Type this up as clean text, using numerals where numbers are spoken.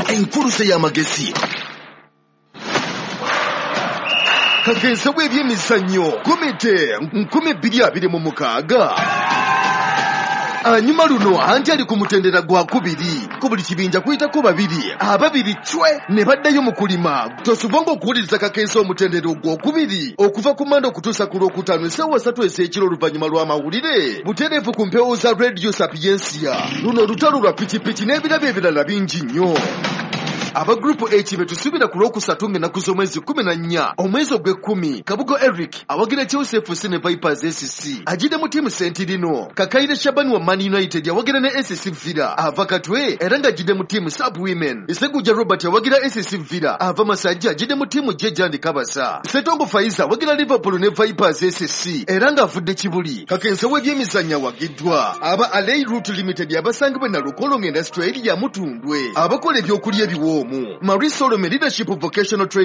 enkulusa y'amagezi kagenze bw'ebyemizannyo komite 2026 anyuma luno anti ali ku mutendera gwa kubiri ku buli kibinja kuyitako babiri ababiri cwe ne baddayo mu kulima tosubonga okuwuliriza kakensa omutendera ogwokubiri okuva ku Mande okutuusa ku Lwokutaano essaawa 3 ez'ekiro oluvannyuma lw'amawulire butereevu ku mpewo za Radio Sapiensia luno olutalo lwa pikipiki n'ebirabo ebirala bingi nnyo aba grupu H betusubira ku Lwokusatu ng'ennaku z'omwezi 14 omwezi ogw'ekkumi Kabugo Eric awagira Joseph ne Vipers SC ajide mu tiimu Sentirino Kakayire Shabani wa Man United awagira ne SC Villa ava Katwe era ng'ajide mu tiimu Sub Women Iseguja Robert awagira SC Villa ava Masajja ajide mu tiimu Jejandi Kabasa Setongo Faiza awagira Liverpool ne Vipers SC era ng'avudde Kibuli kakense w'ebyemizannyo awagiddwa aba Alay Root Limited abasangibwe na Lukolongo Industry eri ya Mutundwe abakola ebyokulya ebiwoomu Marie Solomon Leadership Vocational Training